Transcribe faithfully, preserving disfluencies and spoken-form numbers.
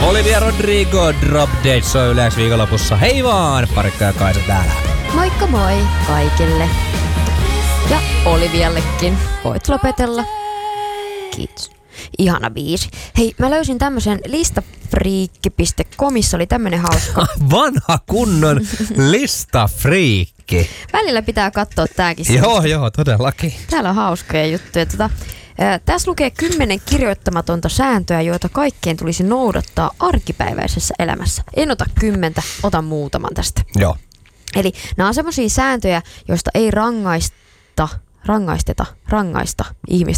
Olivia Rodrigo, Drop Dead soi yleensä viikonlopussa. Hei vaan, Parikka ja Kaisa täällä. Moikka moi kaikille. Ja Oliviallekin. Voit lopetella. Kiitos. Ihana biisi. Hei, mä löysin tämmösen listafriikki piste comissa oli tämmönen hauska. Vanha kunnon listafriikki. Välillä pitää katsoa tääkin. Joo, joo, todellakin. Täällä on hauskoja juttuja. Tota, ää, tässä lukee kymmenen kirjoittamatonta sääntöä, joita kaikkien tulisi noudattaa arkipäiväisessä elämässä. En ota kymmentä, otan muutaman tästä. Joo. Eli nämä on semmosia sääntöjä, joista ei rangaista, rangaisteta, rangaista ihmistä